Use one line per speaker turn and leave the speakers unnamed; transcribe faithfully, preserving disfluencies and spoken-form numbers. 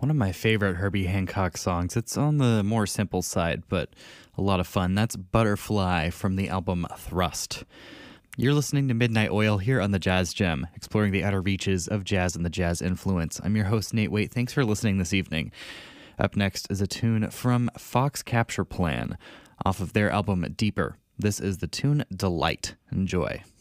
one of my favorite Herbie Hancock songs. It's on the more simple side, but a lot of fun. That's Butterfly from the album Thrust. You're listening to Midnight Oil here on the Jazz Gem, exploring the outer reaches of jazz and the jazz influence. I'm your host, Nate Waite. Thanks for listening this evening. Up next is a tune from Fox Capture Plan off of their album Deeper. This is the tune Delight. Enjoy.